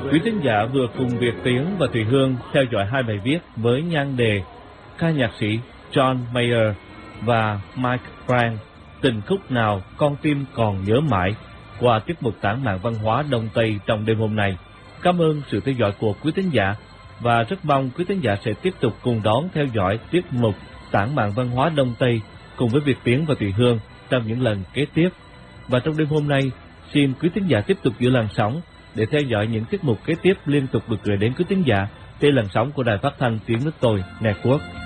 Quý thính giả vừa cùng Việt Tiến và Thùy Hương theo dõi hai bài viết với nhan đề ca nhạc sĩ John Mayer và Mike Frank, tình khúc nào con tim còn nhớ mãi, qua tiết mục tản mạn văn hóa Đông Tây trong đêm hôm nay. Cảm ơn sự theo dõi của quý thính giả và rất mong quý thính giả sẽ tiếp tục cùng đón theo dõi tiết mục tản mạn văn hóa Đông Tây cùng với Việt Tiến và Thùy Hương trong những lần kế tiếp. Và trong đêm hôm nay, xin quý thính giả tiếp tục giữ làn sóng để theo dõi những tiết mục kế tiếp liên tục được gửi đến quý thính giả trên làn sóng của Đài Phát thanh Tiếng Nước Tôi Network.